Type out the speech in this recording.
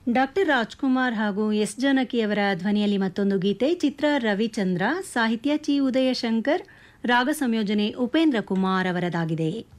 Doctor Rajkumar ಹಾಗೂ S ಜಾನಕಿಯವರ ಧ್ವನಿಯಲ್ಲಿ ಮತ್ತೊಂದು ಗೀತೆ. ಚಿತ್ರ ರವಿಚಂದ್ರ, ಸಾಹಿತ್ಯ ಚಿ ಉದಯಶಂಕರ್, ರಾಗ ಸಂಯೋಜನೆ ಉಪೇಂದ್ರ ಕುಮಾರ್ ಅವರದಾಗಿದೆ.